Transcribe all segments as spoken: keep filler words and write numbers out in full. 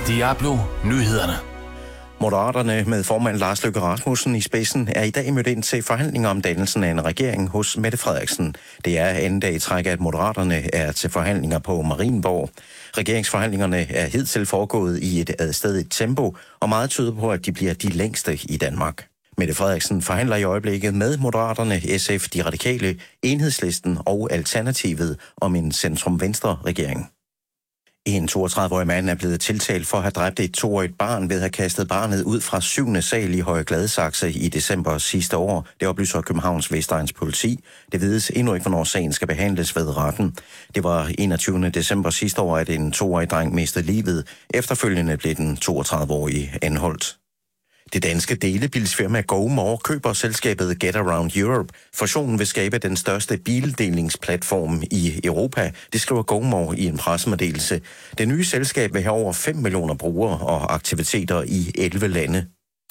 Diablo Nyhederne. Moderaterne med formand Lars Løkke Rasmussen i spidsen er i dag mødt ind til forhandlinger om dannelsen af en regering hos Mette Frederiksen. Det er anden dag i træk, at Moderaterne er til forhandlinger på Marienborg. Regeringsforhandlingerne er hidtil foregået i et adstadigt tempo, og meget tyder på, at de bliver de længste i Danmark. Mette Frederiksen forhandler i øjeblikket med Moderaterne, S F, De Radikale, Enhedslisten og Alternativet om en centrum-venstre-regering. En toogtredive-årig mand er blevet tiltalt for at have dræbt et toårigt barn ved at have kastet barnet ud fra syvende sal i Høje Gladsaxe i december sidste år. Det oplyser Københavns Vestegns politi. Det vides endnu ikke, hvornår sagen skal behandles ved retten. Det var enogtyvende december sidste år, at en toårig dreng mistede livet. Efterfølgende blev den toogtredive-årige anholdt. Det danske delebilsfirma GoMore køber selskabet Get Around Europe. Fusionen vil skabe den største bildelingsplatform i Europa, det skriver GoMore i en pressemeddelelse. Det nye selskab vil have over fem millioner brugere og aktiviteter i elleve lande.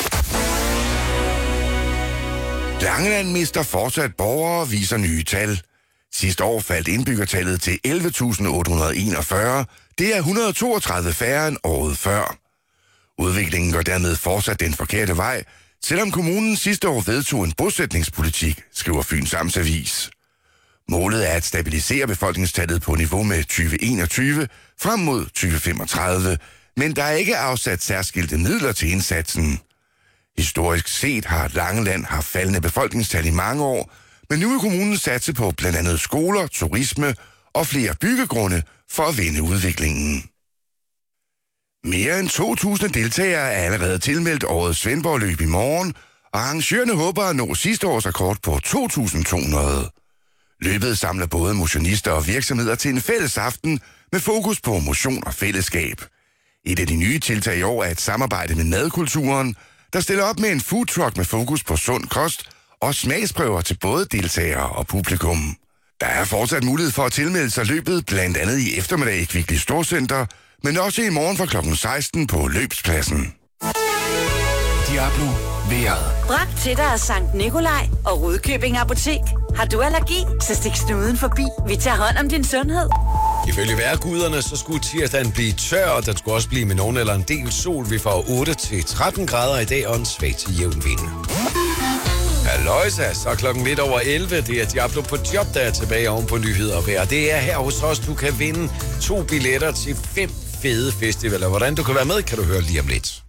Langeland mister fortsat borgere, viser nye tal. Sidste år faldt indbyggertallet til elleve tusind otte hundrede enogfyrre. Det er et hundrede og toogtredive færre end året før. Udviklingen går dermed fortsat den forkerte vej, selvom kommunen sidste år vedtog en bosætningspolitik, skriver Fyns Amtsavis. Målet er at stabilisere befolkningstallet på niveau med tyve enogtyve frem mod tyve femogtredive, men der er ikke afsat særskilte midler til indsatsen. Historisk set har Langeland haft faldende befolkningstal i mange år, men nu vil kommunen satse på blandt andet skoler, turisme og flere byggegrunde for at vende udviklingen. Mere end to tusind deltagere er allerede tilmeldt årets Svendborg-løb i morgen, og arrangørerne håber at nå sidste års rekord på to tusind to hundrede. Løbet samler både motionister og virksomheder til en fælles aften med fokus på motion og fællesskab. Et af de nye tiltag i år er et samarbejde med madkulturen, der stiller op med en foodtruck med fokus på sund kost og smagsprøver til både deltagere og publikum. Der er fortsat mulighed for at tilmelde sig løbet, blandt andet i eftermiddag i Kvickly Storcenter, men også i morgen fra klokken seksten på løbspladsen. Diablo vejret. Bragt til dig af Sankt Nikolaj og Rudkøbing Apotek. Har du allergi, så stik snuden forbi. Vi tager hånd om din sundhed. Ifølge vejrguderne, så skulle tirsdagen blive tør, og den skulle også blive med nogen eller en del sol. Vi får otte til tretten grader i dag og en svag til jævn vind. Halløjsa, så klokken lidt over elleve. Det er Diablo på job, der er tilbage oven på nyheder og vejr. Det er her hos os, du kan vinde to billetter til fem fede festivaler. Hvordan du kan være med, kan du høre lige om lidt.